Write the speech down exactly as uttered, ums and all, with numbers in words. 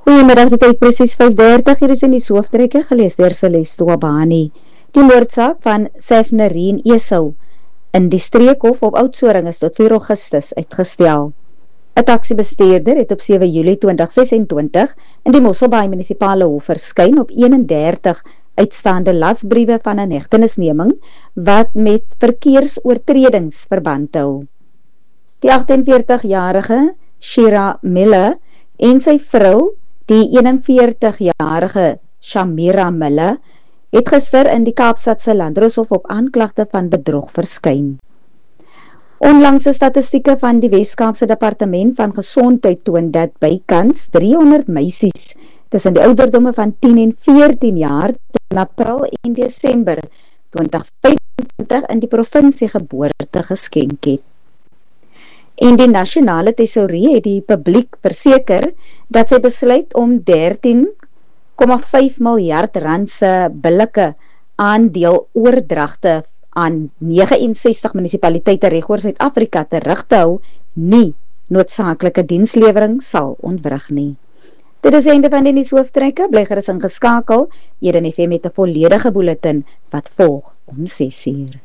Goeiemiddag, die tyd presies vyf dertig, hier is in die sooftrekke gelees deur Celeste Wabani. Die moordsaak van Safnarine Esau in die streekhof op Oudtshoorn is tot vier Augustus uitgestel. 'n Taksibestuurder het op sewe Julie twintig sesentwintig in die Mosselbaai munisipale hof verskyn op eenendertig uitstaande lasbriewe van 'n hegtenisneming wat met verkeersoortredings verband hou. Die agtenveertigjarige Shira Miller en sy vrou, die eenenveertigjarige Shamira Miller, het gister in die Kaapstadse Landdroshof op aanklagte van bedrog verskyn. Onlangse statistieke van die Wes-Kaapse Departement van Gesondheid toon dat bykans driehonderd meisies tussen die ouderdomme van tien en veertien jaar in April en Desember twintig vyfentwintig in die provinsie geboorte geskenk het. En die nasionale tesourie het die publiek verseker dat sy besluit om dertien komma vyf miljard rand se billike aandeel oordragte aan ses nege ses munisipaliteite regoor Suid-Afrika terug te hou, nie noodsaaklike dienslewering sal ontwrig nie. Dit is die einde van die nuushooftrekke, bly gerus ingeskakel, Eden F M met 'n volledige bulletin wat volg om ses uur.